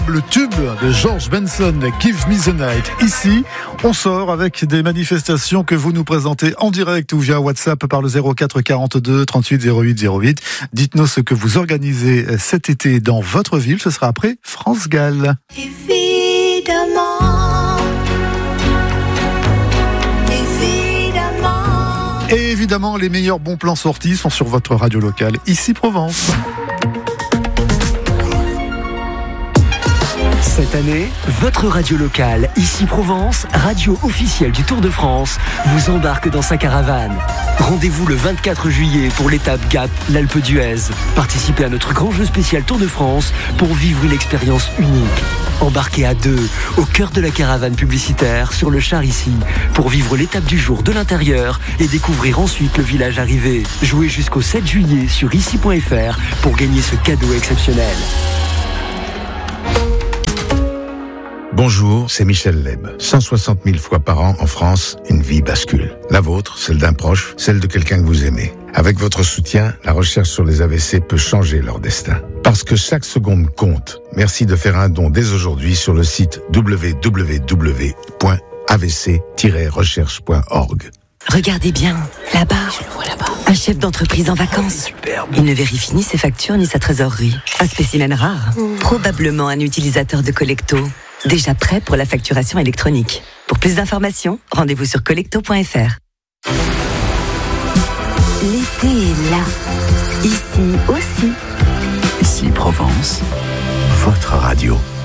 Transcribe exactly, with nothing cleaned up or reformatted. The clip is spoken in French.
Le tube de George Benson, Give Me the Night. Ici, on sort avec des manifestations que vous nous présentez en direct ou via WhatsApp par le zéro quatre quarante-deux trente-huit zéro huit zéro huit. Dites-nous ce que vous organisez cet été dans votre ville. Ce sera après France Gall. Évidemment. Évidemment. Et évidemment, les meilleurs bons plans sortis sont sur votre radio locale, ici Provence. Cette année, votre radio locale, ici Provence, radio officielle du Tour de France, vous embarque dans sa caravane. Rendez-vous le vingt-quatre juillet pour l'étape Gap, l'Alpe d'Huez. Participez à notre grand jeu spécial Tour de France pour vivre une expérience unique. Embarquez à deux, au cœur de la caravane publicitaire, sur le char ici, pour vivre l'étape du jour de l'intérieur et découvrir ensuite le village arrivé. Jouez jusqu'au sept juillet sur ici point f r pour gagner ce cadeau exceptionnel. Bonjour, c'est Michel Leb. cent soixante mille fois par an en France, une vie bascule. La vôtre, celle d'un proche, celle de quelqu'un que vous aimez. Avec votre soutien, la recherche sur les A V C peut changer leur destin. Parce que chaque seconde compte. Merci de faire un don dès aujourd'hui sur le site w w w point a v c tiret recherche point org. Regardez bien, là-bas. Je le vois là-bas. Un chef d'entreprise en vacances. Superbe. Il ne vérifie ni ses factures ni sa trésorerie. Un spécimen rare. Mmh. Probablement un utilisateur de Collecto. Déjà prêt pour la facturation électronique. Pour plus d'informations, rendez-vous sur collecto point f r. L'été est là. Ici aussi. Ici Provence, votre radio.